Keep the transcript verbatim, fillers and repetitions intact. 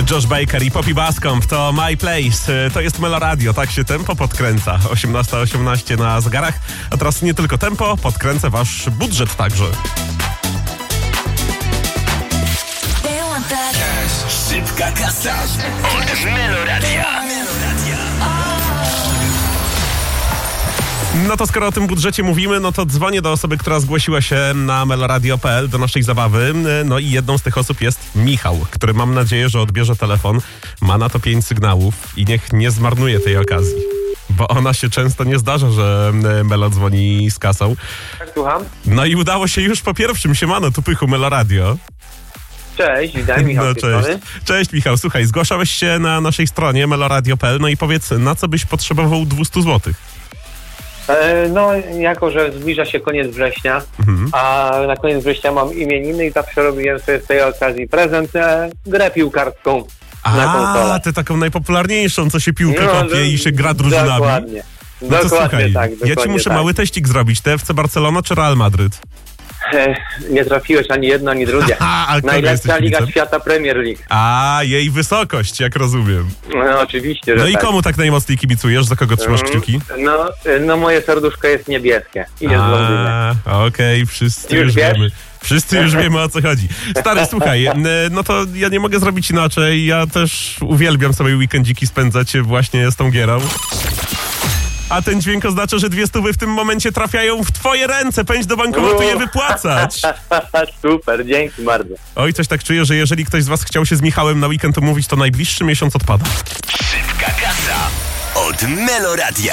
Josh Baker i Poppy Bascomb to My Place. To jest Melo Radio, tak się tempo podkręca. osiemnasta osiemnaście na zegarach. A teraz nie tylko tempo, podkręcę wasz budżet także. Szybka kasa od Melo Radia. No to skoro o tym budżecie mówimy, no to dzwonię do osoby, która zgłosiła się na meloradio kropka p l do naszej zabawy. No i jedną z tych osób jest Michał, który mam nadzieję, że odbierze telefon. Ma na to pięć sygnałów i niech nie zmarnuje tej okazji. Bo ona się często nie zdarza, że Melo dzwoni z kasą. Tak, słucham. No i udało się już po pierwszym. Siemano, tu Pychu, Melo Radio. Cześć, witaj, Michał. No, cześć. Cześć, Michał. Słuchaj, zgłaszałeś się na naszej stronie meloradio kropka p l. No i powiedz, na co byś potrzebował dwieście złotych? E, no, jako że zbliża się koniec września, mhm. a na koniec września mam imieniny i zawsze robiłem sobie z tej okazji prezent, e, grę piłkarską na konsolę. A, tę taką najpopularniejszą, co się piłkę no, kopie i się gra drużynami. Dokładnie. No to dokładnie słuchaj, tak, dokładnie ja ci muszę tak. mały teścik zrobić. T F C Barcelona czy Real Madryt? E, nie trafiłeś ani jedno, ani drugie. A, Najlepsza liga kibicem? świata, Premier League. A, jej wysokość, jak rozumiem. No, oczywiście, że No i tak. komu tak najmocniej kibicujesz? Za kogo trzymasz kciuki? No, no moje serduszko jest niebieskie i jest blondynie. A, okej, okay, wszyscy Już już wiesz? wiemy. Wszyscy już wiemy, o co chodzi. Stary, słuchaj, no to ja nie mogę zrobić inaczej. Ja też uwielbiam sobie weekendziki spędzać właśnie z tą gierą. A ten dźwięk oznacza, że dwie stówy w tym momencie trafiają w twoje ręce. Pędź do bankomatu je wypłacać. Super, dzięki bardzo. Oj, coś tak czuję, że jeżeli ktoś z was chciał się z Michałem na weekend umówić, to najbliższy miesiąc odpada. Szybka kasa od Melo Radia.